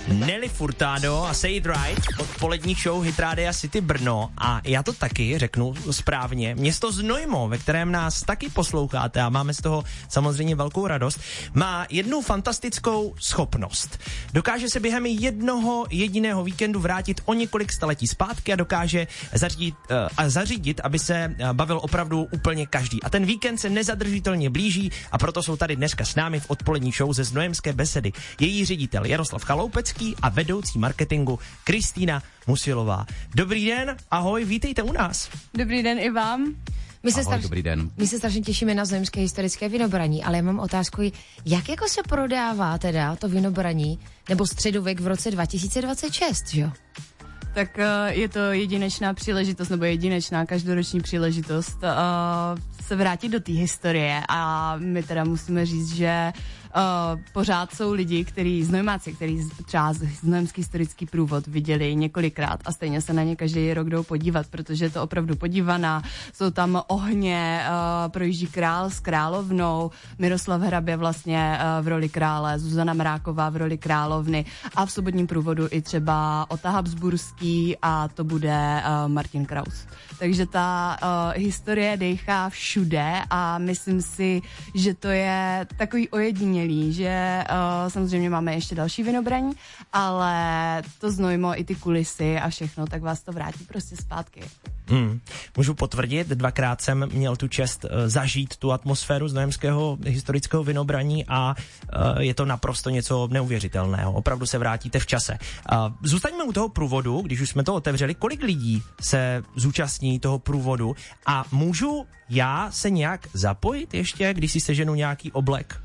Nelly Furtado a Say It Right, odpolední show Hit Rádia City Brno, a já to taky řeknu správně. Město Znojmo, ve kterém nás taky posloucháte a máme z toho samozřejmě velkou radost, má jednu fantastickou schopnost. Dokáže se během jednoho jediného víkendu vrátit o několik staletí zpátky a dokáže zařídit, aby se bavil opravdu úplně každý. A ten víkend se nezadržitelně blíží a proto jsou tady dneska s námi v odpolední show ze Znojemské Besedy její ředitel Jaroslav Chaloupecký a vedoucí marketingu Kristýna Musilová. Dobrý den, ahoj, vítejte u nás. Dobrý den i vám. Dobrý den. My se strašně těšíme na Znojemské historické vinobraní, ale já mám otázku, jak jako se prodává teda to vinobraní nebo středověk v roce 2026, že jo? Tak je to jedinečná příležitost, nebo jedinečná každoroční příležitost se vrátit do té historie a my teda musíme říct, že pořád jsou lidi, znojmáci, kteří třeba Znojemský historický průvod viděli několikrát a stejně se na ně každý rok jdou podívat, protože je to opravdu podívaná, jsou tam ohně, projíždí král s královnou, Miroslav Hrabě vlastně v roli krále, Zuzana Mráková v roli královny a v sobotním průvodu i třeba Ota Habsburský a to bude Martin Kraus. Takže ta historie dejchá všude a myslím si, že to je takový ojedinělý, že samozřejmě máme ještě další vinobraní, ale to Znojmo i ty kulisy a všechno, tak vás to vrátí prostě zpátky. Můžu potvrdit, dvakrát jsem měl tu čest zažít tu atmosféru znojemského historického vinobraní a je to naprosto něco neuvěřitelného. Opravdu se vrátíte v čase. Zůstaňme u toho průvodu, když už jsme to otevřeli. Kolik lidí se zúčastní toho průvodu a můžu já se nějak zapojit ještě, když si seženu nějaký oblek?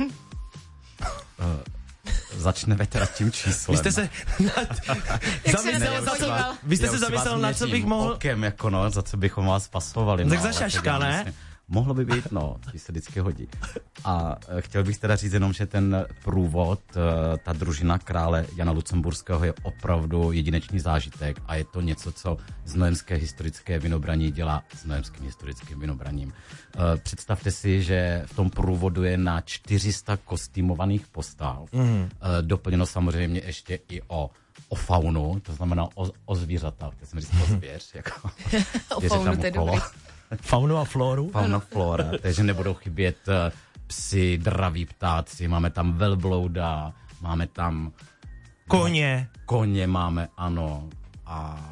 Začneme teda tím číslem. Vy jste se zamyslel, na co bych mohl... Okem, jako no, za co bychom vás pasovali. Tak za šaška, ne? Mohlo by být, no, ti se vždycky hodí. A chtěl bych teda říct jenom, že ten průvod, ta družina krále Jana Lucemburského je opravdu jedinečný zážitek a je to něco, co Znojemské historické vinobraní dělá Znojemským historickým vinobraním. Představte si, že v tom průvodu je na 400 kostýmovaných postav, doplněno samozřejmě ještě i o faunu, to znamená o zvířata, to jsem říct o zvěř, jako o faunu, to je dobrý. Faunu a floru? Fauna flora, takže nebudou chybět psi, draví ptáci, máme tam velblouda, máme tam... Koně máme, ano, a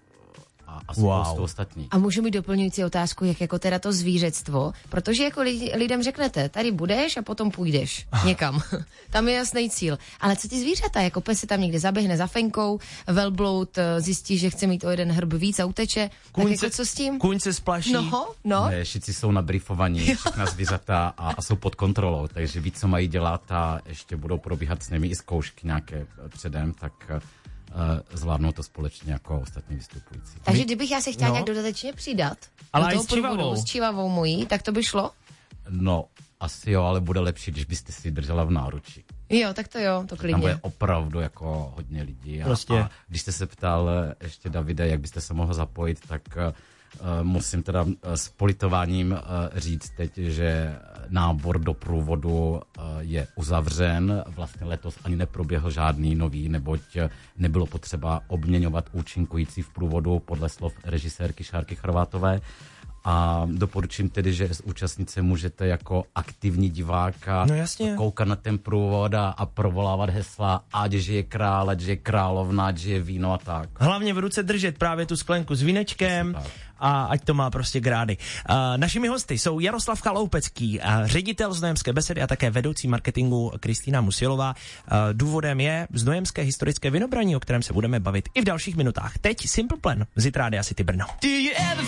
spoustu ostatních. A můžu mít doplňující otázku, jak jako teda to zvířectvo, protože jako lidem řeknete, tady budeš a potom půjdeš někam. Tam je jasný cíl. Ale co ty zvířata? Jako pes se tam někde zaběhne za fenkou, velbloud zjistí, že chce mít o jeden hrb víc a uteče. Tak jako co s tím? Kůň se splaší. No. Šici jsou nabrifovaní, všechna zvířata a jsou pod kontrolou, takže ví, co mají dělat a ještě budou probíhat s nimi i zkoušky nějaké předem, tak... zvládnou to společně jako ostatní vystupující. Takže kdybych já se chtěla nějak dodatečně přidat ale do toho průvodu s čivavou mojí, tak to by šlo? No, asi jo, ale bude lepší, když byste si držela v náručí. Jo, tak to jo, to klidně. Tam bude opravdu jako hodně lidí. A když jste se ptal ještě Davide, jak byste se mohl zapojit, tak musím teda s politováním říct teď, že nábor do průvodu je uzavřen. Vlastně letos ani neproběhl žádný nový, neboť nebylo potřeba obměňovat účinkující v průvodu podle slov režisérky Šárky Chorvátové. A doporučím tedy, že účastnit se můžete jako aktivní diváka koukat na ten průvod a provolávat hesla, ať žije král, ať žije královna, ať žije víno a tak. Hlavně v ruce držet právě tu sklenku s vínečkem a ať to má prostě grády. Našimi hosty jsou Jaroslav Chaloupecký, ředitel Znojemské Besedy a také vedoucí marketingu Kristýna Musilová. Důvodem je Znojemské historické vinobraní, o kterém se budeme bavit i v dalších minutách. Teď Simple Plan z Hit Rádia City Brno.